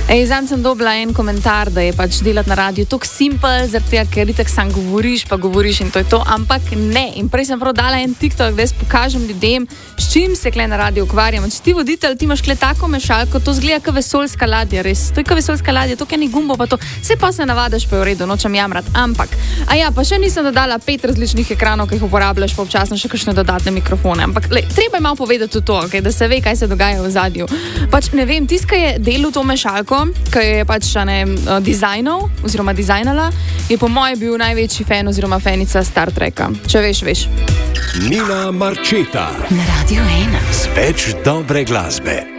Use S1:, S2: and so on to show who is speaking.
S1: Zanj sem dobila en komentar, da je pač delati na radiju tako simpel, zaradi tega, ker itak sam govoriš in to je to, ampak ne. In prej sem prav dala en TikTok, da jaz pokažem ljudem, s čim se kle na radiju ukvarjam. Če ti voditelj, ti imaš kle tako mešalko, to zgleda kot vesoljska ladja, res. To je kot vesoljska ladja, to ni gumbo, pa to. Vse pa se navadaš, pa je v redu, nočem jamrati. Ampak, pa še nisem dodala 5 različnih ekranov, ki jih uporabljaš, pa občasno še kakšne dodatne mikrofone. Ampak, treba je malo povedati to, da se ve, kaj se dogaja v zadju. Pač ne vem, tiska je delal to mešalko, ki je pač dizajnov oziroma dizajnala, je po mojem bil največji fan oziroma fanica Star Treka. Če veš, veš.
S2: Nina Marčeta
S3: na Radio 1
S2: z več dobre glasbe.